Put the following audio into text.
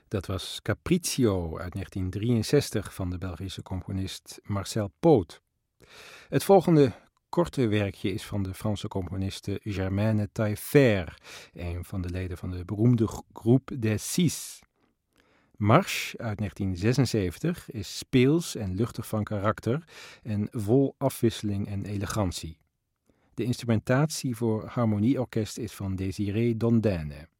Dat was Capriccio uit 1963 van de Belgische componist Marcel Paut. Het volgende korte werkje is van de Franse componiste Germaine Taillefer, een van de leden van de beroemde groep des Six. Marche uit 1976 is speels en luchtig van karakter en vol afwisseling en elegantie. De instrumentatie voor harmonieorkest is van Désiré Dondaine.